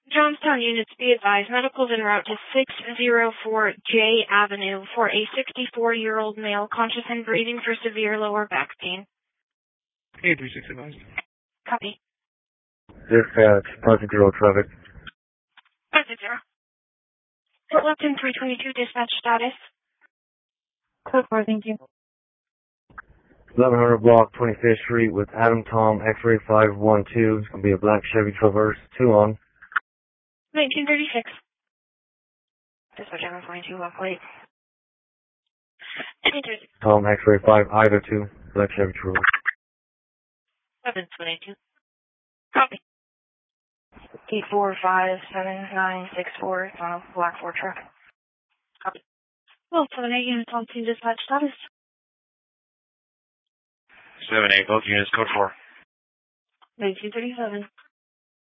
Johnstown units, be advised, medicals en route to 604 J Avenue for a 64-year-old male conscious and breathing for severe lower back pain. 836 advised. Copy. Dispatch, Project Zero traffic. Project Zero. Fort Lupton 322, dispatch status. Code 4, thank you. 1100 block, 25th Street with Adam Tom, X-ray 512. It's going to be a black Chevy Traverse, 2 on. 1936. Dispatch 722, left late. 1936. Tom, X-ray 5, Ida 2, black Chevy Traverse. 722. Copy. 8457964, it's on a black Ford truck. Copy. Well, 7-8 units on scene, dispatch status. 7-8, both units, code 4. 1937.